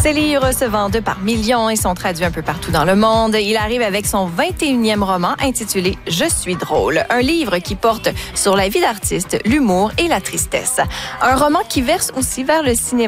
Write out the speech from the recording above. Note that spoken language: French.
Ses livres se vendent par millions et sont traduits un peu partout dans le monde. Il arrive avec son 21e roman intitulé « Je suis drôle », un livre qui porte sur la vie d'artiste, l'humour et la tristesse. Un roman qui verse aussi vers le cinéma.